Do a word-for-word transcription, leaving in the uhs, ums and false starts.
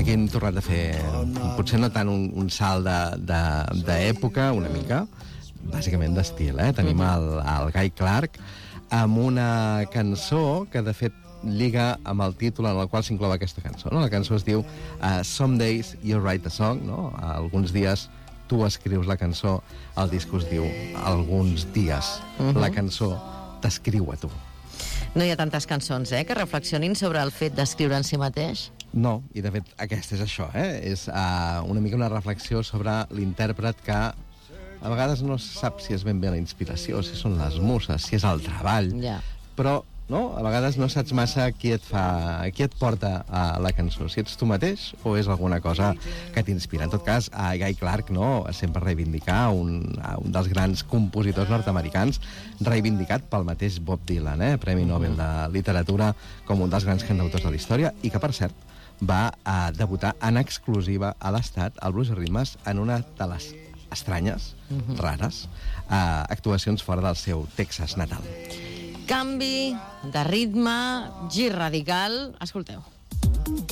aquí hem tornat a fer, potser no tant un, un salt d'època, una mica, bàsicament d'estil, eh? Tenim el, el Guy Clark amb una cançó que, de fet, lliga amb el títol en el qual s'inclou aquesta cançó, no? La cançó es diu uh, Some Days You Write a Song, no? Alguns dies tu escrius la cançó, el disc es diu Alguns dies uh-huh. la cançó t'escriu a tu. No hi ha tantes cançons, eh, que reflexionin sobre el fet d'escriure en si mateix? No, i de fet aquesta és això, eh? És uh, una mica una reflexió sobre l'intèrpret que a vegades no sap si és ben bé la inspiració, si són les muses, si és el treball, yeah. però no? A vegades no saps massa qui et fa, qui et porta a la cançó, si ets tu mateix o és alguna cosa que t'inspira. En tot cas, a Guy Clark, no?, sempre reivindicar un, un dels grans compositors nord-americans, reivindicat pel mateix Bob Dylan, eh? Premi Nobel de Literatura, com un dels grans cantautors de la història, i que, per cert, va a debutar en exclusiva a l'Estat, al Blues i Ritmes, en una de les estranyes, uh-huh. rares, uh, actuacions fora del seu Texas natal. Canvi de ritme, gir radical. Escolteu.